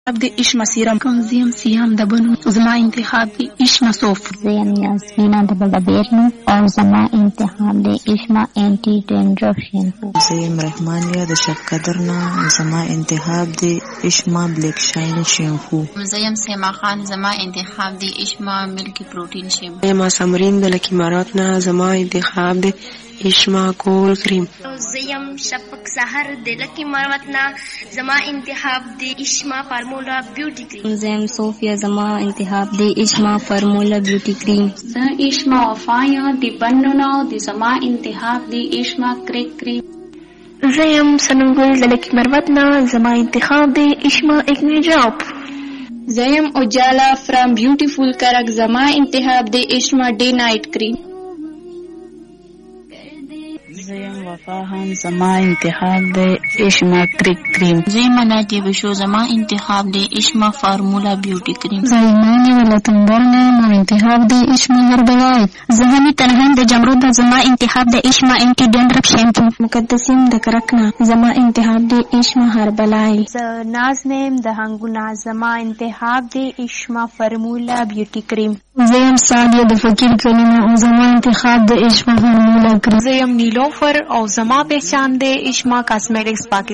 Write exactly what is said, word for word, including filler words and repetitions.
د اشما سیرم. کوم زیم سیام د بنو. زما انتخاب دی اشما صوف. زیم یاسمینا د بډبیرنو او زما انتخاب دی اشما انټي ډینډرف شیمپو. زیم رحمانیا د شفقدرنا زما انتخاب دی اشما بلیک شاین شیمپو. زیم سیما خان زما انتخاب دی اشما ملکی پروتین شیمپو. زیم سمرین د لکی اماراتنا زما انتخاب دی اشما کول کریم. زیم شفق سحر د لکی اماراتنا زما انتخاب دی اشما فارمولا بیوٹی کریم. زیم صوفیا زما انتخاب دی اشما فارمولا بیوٹی کریم. ز اشما وفایا دی بنونا دی زما انتخاب دی اشما کریک کریم. زیم سننگل د لکی اماراتنا زما انتخاب دی اشما اکنی ڈراپ. زیم اجالا فرام بیوٹیفول کرک زما انتخاب دی اشما ڈے نائٹ کریم. زیم وفا هم زما انتخاب دی اشما کریک کریم. زیم مناتی بشو زما انتخاب دی اشما فارمولا بیوٹی کریم. زیمانی ولتنبرنا مو انتخاب دی اشما هربلای. زهمی تنهیم د جمرود زما انتخاب دی اشما انٹی ڈینڈرف شیمپو. مقدسیم د کرکنا زما انتخاب دی اشما هربلای. ز نازنیم د هنگونا زما انتخاب دی اشما فارمولا بیوٹی کریم. زیم سادیا د فقیر کلمه او زما انتخاب د اشما فارمولا کریم. زیم نیلوفر او زما پہچان دے اشما کاسمیٹکس پاکستان.